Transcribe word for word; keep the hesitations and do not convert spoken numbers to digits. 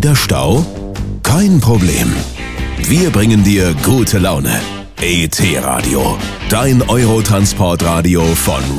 Wieder Stau? Kein Problem. Wir bringen dir gute Laune. E T Radio, dein Eurotransportradio von